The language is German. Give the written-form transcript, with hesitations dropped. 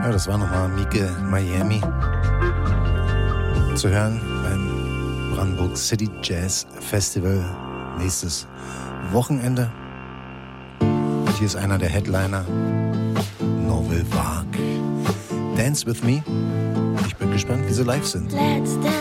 Ja, das war nochmal Mieke Miami. Zu hören beim Brandenburg City Jazz Festival nächstes Wochenende. Und hier ist einer der Headliner, Norville Vague. Dance with Me. Ich bin gespannt, wie sie live sind.